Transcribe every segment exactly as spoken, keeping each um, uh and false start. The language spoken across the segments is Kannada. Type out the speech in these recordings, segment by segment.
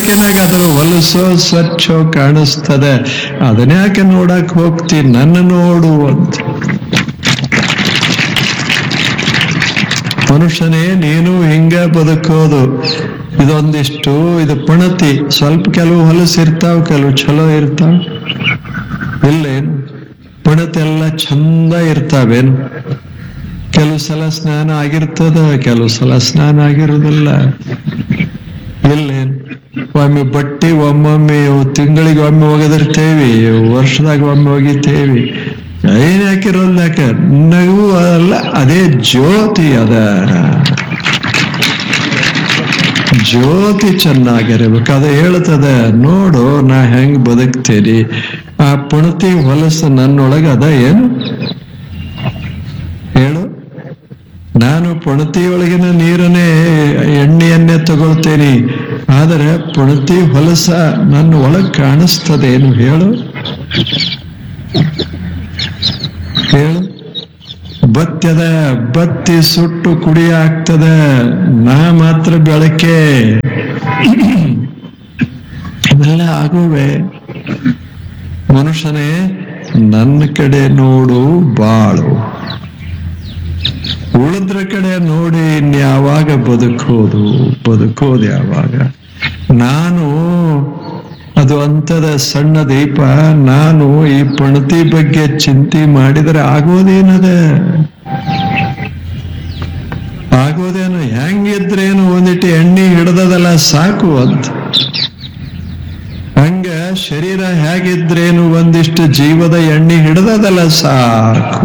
ಬೆಳಕಿನಾಗ ಅದ್ರ ಹೊಲಸೋ ಸ್ವಚ್ಛೋ ಕಾಣಿಸ್ತದೆ, ಅದನ್ಯಾಕೆ ನೋಡಕ್ ಹೋಗ್ತಿ, ನನ್ನ ನೋಡು ಅಂತ. ಮನುಷ್ಯನೇ ನೀನು ಹಿಂಗ ಬದುಕೋದು. ಇದೊಂದಿಷ್ಟು ಇದು ಪಣತಿ. ಸ್ವಲ್ಪ ಕೆಲವು ಹೊಲಸು ಇರ್ತಾವ, ಕೆಲವು ಚಲೋ ಇರ್ತಾವ. ಇಲ್ಲೇನು ಪಣತಿ ಎಲ್ಲ ಚಂದ ಇರ್ತಾವೇನು? ಕೆಲವು ಸಲ ಸ್ನಾನ ಆಗಿರ್ತದ, ಕೆಲವು ಸಲ ಸ್ನಾನ ಆಗಿರುವುದಿಲ್ಲ. ಇಲ್ಲೇನು ಒಮ್ಮೆ ಬಟ್ಟೆ ಒಮ್ಮೊಮ್ಮೆ ತಿಂಗಳಿಗೆ ಒಮ್ಮೆ ಒಗೆದಿರ್ತೇವಿ, ವರ್ಷದಾಗ ಒಮ್ಮೆ ಒಗಿತೇವಿ. ಏನ್ ಹಾಕಿರೋಲ್ಲ, ಯಾಕೆ ನಗು ಅಲ್ಲ, ಅದೇ ಜ್ಯೋತಿ. ಅದ ಜ್ಯೋತಿ ಚೆನ್ನಾಗಿರ್ಬೇಕು. ಅದ ಹೇಳ್ತದ, ನೋಡು ನಾ ಹೆಂಗ್ ಬದುಕ್ತೇನಿ. ಆ ಪುಣತಿ ಹೊಲಸು ನನ್ನೊಳಗ ಅದ ಏನು ಹೇಳು? ನಾನು ಪುಣತಿಯೊಳಗಿನ ನೀರನ್ನೇ ಎಣ್ಣೆಯನ್ನೇ ತಗೊಳ್ತೇನೆ, ಆದರೆ ಪುಣತಿ ಹೊಲಸ ನನ್ನ ಒಳಗ್ ಕಾಣಿಸ್ತದೇನು ಹೇಳು? ಹೇಳು. ಬತ್ಯದ ಬತ್ತಿ ಸುಟ್ಟು ಕುಡಿ ಆಗ್ತದ, ನಾ ಮಾತ್ರ ಬೆಳಕೆ. ಇವೆಲ್ಲ ಆಗುವೆ. ಮನುಷ್ಯನೇ ನನ್ನ ಕಡೆ ನೋಡು, ಬಾಳು. ಉಳಿದ್ರ ಕಡೆ ನೋಡಿ ಇನ್ಯಾವಾಗ ಬದುಕೋದು? ಬದುಕೋದು ಯಾವಾಗ? ನಾನು ಅದು ಅಂತದ ಸಣ್ಣ ದೀಪ. ನಾನು ಈ ಪಣತಿ ಬಗ್ಗೆ ಚಿಂತೆ ಮಾಡಿದರೆ ಆಗೋದೇನದ? ಆಗೋದೇನು? ಹೆಂಗಿದ್ರೇನು ಒಂದಿಟ್ಟು ಎಣ್ಣೆ ಹಿಡ್ದದಲ್ಲ ಸಾಕು ಅಂತ. ಹಂಗ ಶರೀರ ಹೇಗಿದ್ರೇನು ಒಂದಿಷ್ಟು ಜೀವದ ಎಣ್ಣೆ ಹಿಡ್ದದಲ್ಲ ಸಾಕು.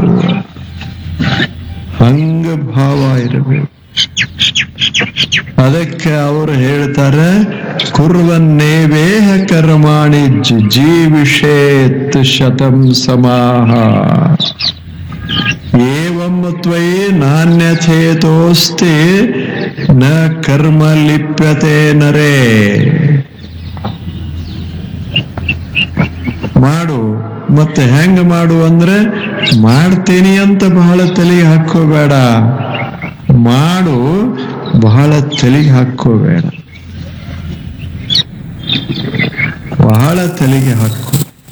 ಹಂಗ ಭಾವ ಇರಬೇಕು. ಅದಕ್ಕೆ ಅವರು ಹೇಳ್ತಾರೆ, ಕುರ್ವನ್ನೇವೇಹ ಕರ್ಮಾಣಿ ಜೀವಿಷೇತ್ ಶತಂ ಸಮಾಹ ಏವಂ ತ್ವಯಿ ನಾನ್ಯಥೇತೋಸ್ತಿ ನ ಕರ್ಮ ಲಿಪ್ಯತೆ ನರೇ. ಮಾಡು. ಮತ್ತೆ ಹೆಂಗ ಮಾಡು ಅಂದ್ರೆ, ಮಾಡ್ತೀನಿ ಅಂತ ಬಹಳ ತಲೆಗೆ ಹಾಕೋಬೇಡ. ಮಾಡು, ಬಹಳ ತಲೆಗೆ ಹಾಕೋಬೇಡ. ಬಹಳ ತಲೆಗೆ ಹಾಕೋ.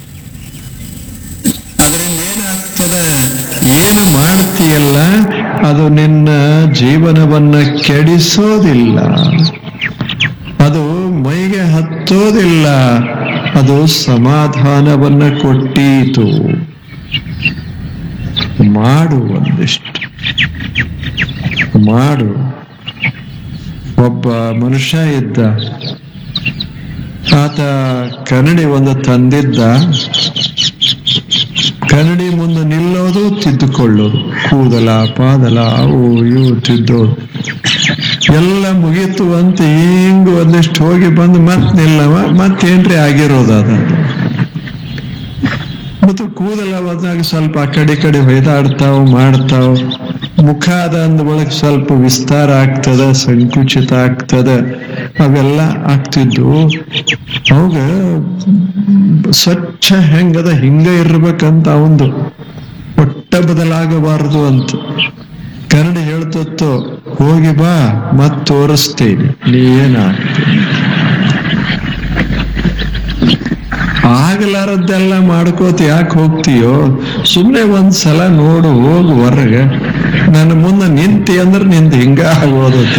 ಅದರಿಂದ ಏನಾಗ್ತದೆ? ಏನು ಮಾಡ್ತೀಯಲ್ಲ ಅದು ನಿನ್ನ ಜೀವನವನ್ನ ಕೆಡಿಸೋದಿಲ್ಲ, ಅದು ಮೈಗೆ ಹತ್ತೋದಿಲ್ಲ, ಅದು ಸಮಾಧಾನವನ್ನ ಕೊಟ್ಟೀತು. ಮಾಡು, ಒಂದಿಷ್ಟು ಮಾಡು. ಒಬ್ಬ ಮನುಷ್ಯ ಇದ್ದ, ಆತ ಕನ್ನಡಿ ಒಂದು ತಂದಿದ್ದ. ಕನ್ನಡಿ ಮುಂದೆ ನಿಲ್ಲೋದು, ತಿದ್ದುಕೊಳ್ಳೋದು, ಕೂದಲ ಪಾದಲ ಅವು ಇವು ತಿದ್ದೋದು ಎಲ್ಲ ಮುಗೀತು ಅಂತ ಹಿಂಗ ಒಂದಿಷ್ಟು ಹೋಗಿ ಬಂದು ಮತ್ ನಿಲ್ಲವ, ಮತ್ತೇನ್ರಿ ಆಗಿರೋದು ಅದ. ಮತ್ತು ಕೂದಲ ಬಂದಾಗ ಸ್ವಲ್ಪ ಆ ಕಡೆ ಕಡೆ ಹೊಯ್ದಾಡ್ತಾವ್ ಮಾಡ್ತಾವ್. ಮುಖ ಅದ ಅಂದ ಒಳಗೆ ಸ್ವಲ್ಪ ವಿಸ್ತಾರ ಆಗ್ತದ, ಸಂಕುಚಿತ ಆಗ್ತದ, ಅವೆಲ್ಲ ಆಗ್ತಿದ್ದು. ಅವಾಗ ಸ್ವಚ್ಛ ಹೆಂಗದ ಹಿಂಗ ಇರ್ಬೇಕಂತ ಅವಂದು, ಒಟ್ಟ ಬದಲಾಗಬಾರದು ಅಂತ. ಕನ್ನಡಿ ಹೇಳ್ತತ್ತು, ಹೋಗಿ ಬಾ ಮತ್ ತೋರಿಸ್ತೇನೆ ನೀ ಏನಾಗ್ತೀನಿ. ಆಗ್ಲಾರದ್ದೆಲ್ಲ ಮಾಡ್ಕೋತ ಯಾಕೆ ಹೋಗ್ತೀಯೋ? ಸುಮ್ನೆ ಒಂದ್ಸಲ ನೋಡು, ಹೋಗು ಹೊರಗೆ. ನನ್ನ ಮುಂದೆ ನಿಂತಿ ಅಂದ್ರೆ ನಿಂದ ಹಿಂಗ ಆಗೋದತ್ತ.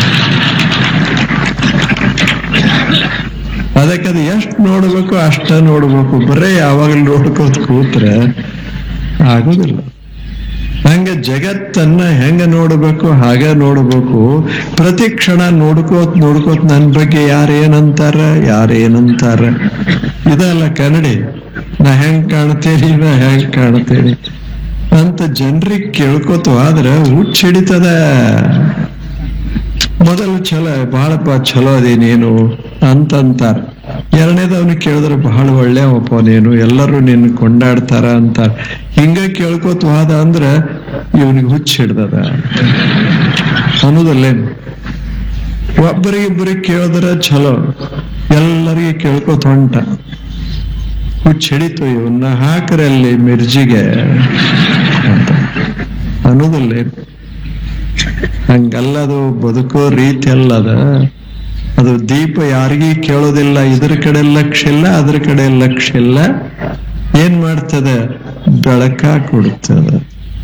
ಅದಕ್ಕೆ ಅದು ಎಷ್ಟು ನೋಡ್ಬೇಕು ಅಷ್ಟ ನೋಡ್ಬೇಕು. ಬರೇ ಯಾವಾಗಲೂ ನೋಡ್ಕೋತ ಕೂತ್ರೆ ಆಗೋದಿಲ್ಲ. ಹಂಗ ಜಗತ್ತನ್ನ ಹೆಂಗ ನೋಡ್ಬೇಕು ಹಾಗೆ ನೋಡ್ಬೇಕು. ಪ್ರತಿ ಕ್ಷಣ ನೋಡ್ಕೋತ್ ನೋಡ್ಕೋತ್ ನನ್ ಬಗ್ಗೆ ಯಾರೇನಂತಾರ ಯಾರೇನಂತಾರ ಇದಲ್ಲ ಕನ್ನಡಿ. ನಾ ಹೆಂಗ್ ಕಾಣ್ತೇನಿ, ನಾ ಹೆಂಗ್ ಕಾಣ್ತೇನಿ ಅಂತ ಜನರಿಗೆ ಕೇಳ್ಕೋತ ಆದ್ರೆ ಹುಚ್ಚಿಡಿತದ. ಮೊದಲು ಚಲೋ ಬಹಳಪ್ಪ ಚಲೋ ಅದೇನೇನು ಅಂತಂತಾರ. ಎರಡನೇದವ್ನು ಕೇಳಿದ್ರೆ ಬಹಳ ಒಳ್ಳೆಯವಪ್ಪ ನೀನು, ಎಲ್ಲರೂ ನಿನ್ನ ಕೊಂಡಾಡ್ತಾರ ಅಂತಾರ. ಹಿಂಗ ಕೇಳ್ಕೋತ ಹೋದ ಅಂದ್ರ ಇವನಿಗೆ ಹುಚ್ಚ ಹಿಡ್ದದ ಅನ್ನೋದಲ್ಲೇನು. ಒಬ್ಬರಿಗಿಬ್ಬರಿಗೆ ಕೇಳಿದ್ರೆ ಚಲೋ, ಎಲ್ಲರಿಗೆ ಕೇಳ್ಕೋತ ಹೊಂಟ. ಹುಚ್ಚ ಹಿಡಿತು, ಇವನ್ನ ಹಾಕ್ರಲ್ಲಿ ಮಿರ್ಜಿಗೆ ಅಂತ ಅನ್ನೋದಲ್ಲೇನು. ಹಂಗಲ್ಲದು, ಬದುಕೋ ರೀತಿ ಅಲ್ಲದ. ಅದು ದೀಪ ಯಾರಿಗೂ ಕೇಳೋದಿಲ್ಲ, ಇದ್ರ ಕಡೆ ಲಕ್ಷ್ಯ ಇಲ್ಲ, ಅದ್ರ ಕಡೆ ಲಕ್ಷ್ಯ ಇಲ್ಲ. ಏನ್ ಮಾಡ್ತದೆ? ಬೆಳಕ ಕೊಡ್ತದೆ.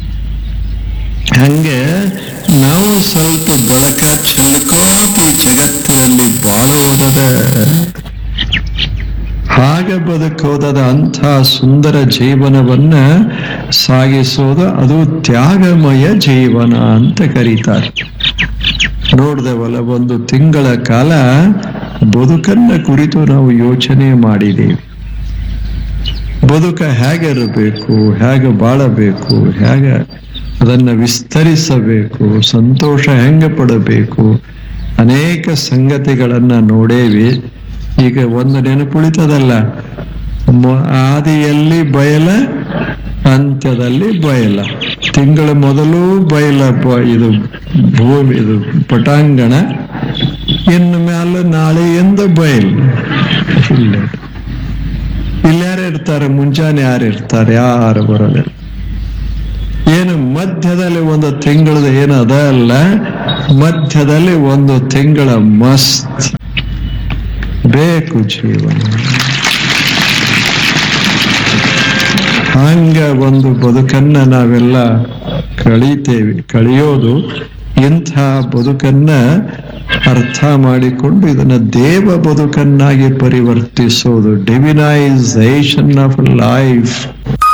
ಹಂಗೆ ನಾವು ಸ್ವಲ್ಪ ಬೆಳಕ ಚೆಲ್ಕೋತ ಈ ಜಗತ್ತಿನಲ್ಲಿ ಬಾಳೋದದ, ಹಾಗೆ ಬದುಕೋದದ. ಅಂಥ ಸುಂದರ ಜೀವನವನ್ನ ಸಾಗಿಸೋದು ಅದು ತ್ಯಾಗಮಯ ಜೀವನ ಅಂತ ಕರೀತಾರೆ. ನೋಡ್ದವಲ್ಲ, ಒಂದು ತಿಂಗಳ ಕಾಲ ಬದುಕನ್ನ ಕುರಿತು ನಾವು ಯೋಚನೆ ಮಾಡಿದ್ದೇವೆ. ಬದುಕ ಹೇಗಿರಬೇಕು, ಹೇಗೆ ಬಾಳಬೇಕು, ಹೇಗೆ ಅದನ್ನ ವಿಸ್ತರಿಸಬೇಕು, ಸಂತೋಷ ಹೆಂಗೆ ಪಡಬೇಕು, ಅನೇಕ ಸಂಗತಿಗಳನ್ನ ನೋಡೇವಿ. ಈಗ ಒಂದು ನೆನಪುಳಿತದಲ್ಲ, ಆದಿಯಲ್ಲಿ ಬಯಲ, ಅಂತ್ಯದಲ್ಲಿ ಬಯಲ. ತಿಂಗಳ ಮೊದಲು ಬಯಲ, ಇದು ಭೂಮಿ, ಇದು ಪಟಾಂಗಣ, ಇನ್ನು ಮ್ಯಾಲ ನಾಳೆಯಿಂದ ಬಯಲು. ಇಲ್ಲ, ಇಲ್ಲಿ ಯಾರು ಇರ್ತಾರೆ? ಮುಂಜಾನೆ ಯಾರು ಇರ್ತಾರೆ? ಯಾರು ಬರೋದಿಲ್ಲ. ಏನು ಮಧ್ಯದಲ್ಲಿ ಒಂದು ತಿಂಗಳದ ಏನದ ಅಲ್ಲ, ಮಧ್ಯದಲ್ಲಿ ಒಂದು ತಿಂಗಳ ಮಸ್ತ್ ಬೇಕು ಜೀವನ. ಹಂಗ ಒಂದು ಬದುಕನ್ನ ನಾವೆಲ್ಲ ಕಳೀತೇವೆ. ಕಳಿಯೋದು ಇಂಥ ಬದುಕನ್ನ ಅರ್ಥ ಮಾಡಿಕೊಂಡು ಇದನ್ನ ದೇವ ಬದುಕನ್ನಾಗಿ ಪರಿವರ್ತಿಸೋದು, ಡಿವಿನೈಸೇಷನ್ ಆಫ್ ಲೈಫ್.